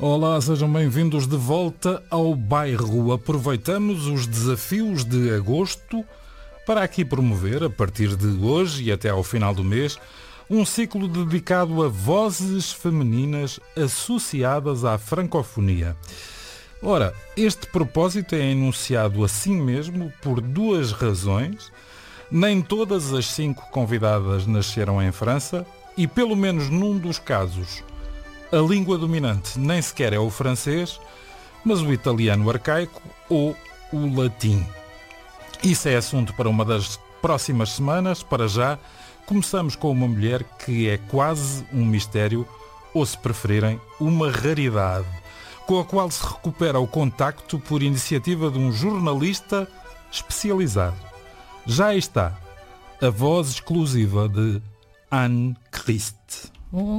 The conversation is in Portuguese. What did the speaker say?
Olá, sejam bem-vindos de volta ao bairro. Aproveitamos os desafios de agosto para aqui promover, a partir de hoje e até ao final do mês, um ciclo dedicado a vozes femininas associadas à francofonia. Ora, este propósito é enunciado assim mesmo por duas razões. Nem todas as 5 convidadas nasceram em França e, pelo menos num dos casos, a língua dominante nem sequer é o francês, mas o italiano arcaico ou o latim. Isso é assunto para uma das próximas semanas. Para já, começamos com uma mulher que é quase um mistério, ou se preferirem, uma raridade, com a qual se recupera o contacto por iniciativa de um jornalista especializado. Já está a voz exclusiva de Anne Christ.